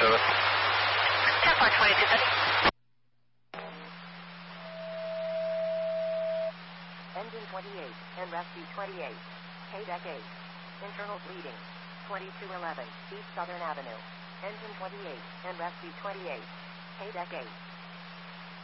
service. 10.22. Engine 28, and rescue 28. KDEC 8. Internal bleeding. 2211, East Southern Avenue. Engine 28, and rescue 28. KDEC 8.